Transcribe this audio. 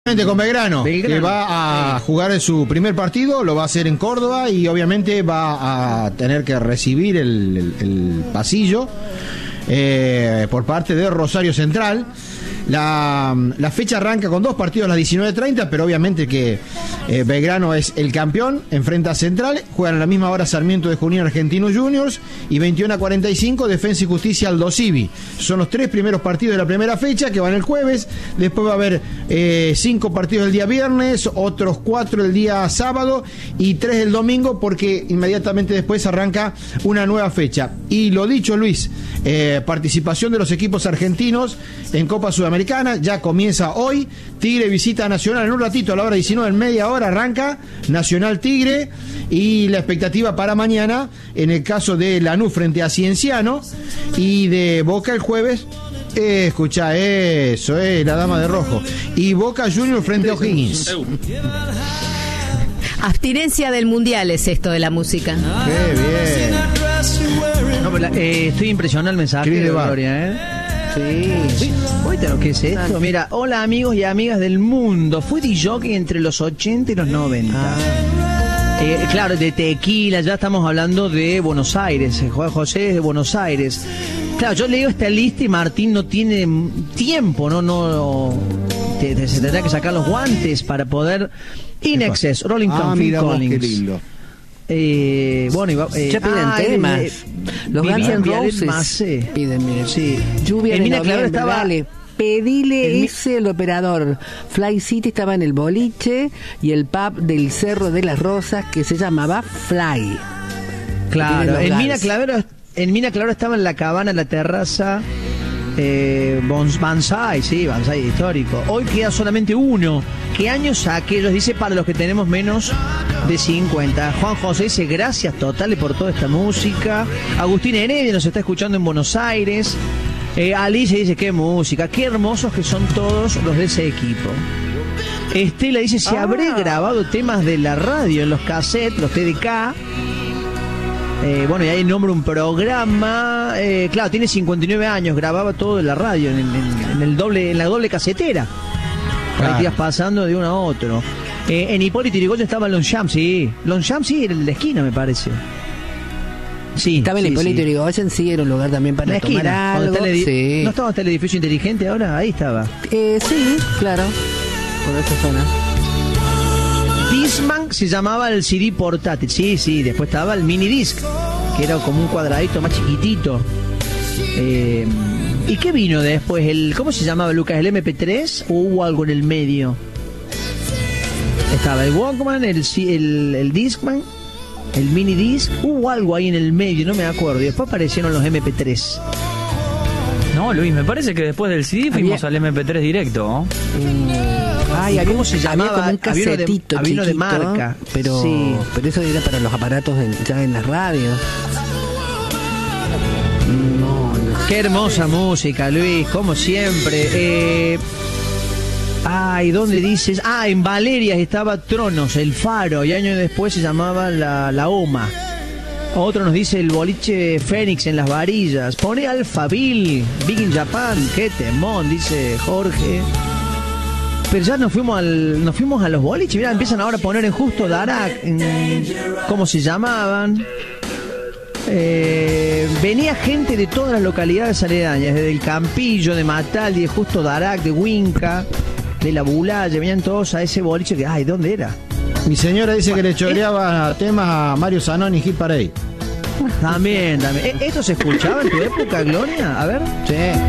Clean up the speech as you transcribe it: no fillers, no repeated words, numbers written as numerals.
Con Belgrano, que va a jugar en su primer partido, lo va a hacer en Córdoba y obviamente va a tener que recibir el pasillo por parte de Rosario Central. La fecha arranca con 2 partidos a las 19:30, pero obviamente que Belgrano es el campeón, enfrenta a Central, juegan a la misma hora Sarmiento de Junín Argentinos Juniors y 21:45 Defensa y Justicia Aldo Civi. Son los 3 primeros partidos de la primera fecha que van el jueves, después va a haber 5 partidos el día viernes, otros 4 el día sábado y 3 el domingo, porque inmediatamente después arranca una nueva fecha. Y lo dicho, Luis, participación de los equipos argentinos en Copa Sudamericana, ya comienza hoy. Tigre visita a Nacional en un ratito, a la hora 19, en media hora arranca Nacional Tigre, y la expectativa para mañana, en el caso de Lanús frente a Cienciano y de Boca el jueves, escucha eso, la dama de rojo, y Boca Juniors frente a O'Higgins. Abstinencia del mundial es esto de la música. Qué bien. No, pero estoy impresionado el mensaje de Gloria, Sí. ¿Oíste lo que es esto? Mira, hola amigos y amigas del mundo. Fui DJ entre los 80 y los 90. Claro, de Tequila, ya estamos hablando de Buenos Aires. Juan José es de Buenos Aires. Claro, yo leo esta lista y Martín no tiene tiempo, se tendrá que sacar los guantes para poder. In Excess, Rolling Stone, Phil Collins. Qué lindo. Bueno, ya piden temas. Los Guns N' Roses piden, miren. Sí. Lluvia en noviembre, estaba... Dale, pedile ese al operador. Fly City estaba en el boliche y el pub del Cerro de las Rosas que se llamaba Fly. Claro, en Mina Clavero estaba en la cabana, en la terraza. Banzai, sí, Banzai histórico. Hoy queda solamente uno. ¿Qué años aquellos? Dice para los que tenemos menos de 50. Juan José dice gracias totales por toda esta música. Agustín Heredia nos está escuchando en Buenos Aires. Alicia dice qué música, qué hermosos que son todos los de ese equipo. Estela dice si habré grabado temas de la radio en los cassettes, los TDK. Bueno, y ahí nombra un programa. Claro, tiene 59 años, grababa todo en la radio, en la doble casetera. Claro. Ahí te ibas pasando de uno a otro. En Hipólito Yrigoyen estaba Longchamp, sí. Longchamp, sí, era en la esquina, me parece. Sí. Estaba en Hipólito Yrigoyen, sí, era un lugar también para tomar algo. Sí. ¿No estaba hasta el edificio inteligente ahora? Ahí estaba. Sí, claro. Por esa zona. Discman se llamaba el CD portátil. Sí, después estaba el mini disc, que era como un cuadradito más chiquitito. ¿Y qué vino después? ¿Cómo se llamaba, Lucas? ¿El MP3 o hubo algo en el medio? Estaba el Walkman, el Discman, el mini disc. Hubo algo ahí en el medio, no me acuerdo. Y después aparecieron los MP3. No, Luis, me parece que después del CD fuimos al MP3 directo. ¿Cómo se llamaba? Había como un casetito había uno de marca, pero eso era para los aparatos ya en las radios. Qué hermosa música, Luis, como siempre. ¿Dónde dices? En Valerias estaba Tronos, el Faro, y años después se llamaba la OMA. Otro nos dice el boliche Fénix en Las Varillas. Pone Alphaville, Big in Japan, qué temón, dice Jorge. Pero ya nos fuimos a los boliches. Mirá, empiezan ahora a poner en Justo Darac, ¿cómo se llamaban? Venía gente de todas las localidades aledañas, desde el Campillo, de Mataldi, de Justo Darac, de Huinca, de La Bulaya, venían todos a ese boliche que, ¿dónde era? Mi señora dice que le choreaba temas a Mario Zanoni y Hit Parade. También. ¿Esto se escuchaba en tu época, Gloria? A ver. Sí.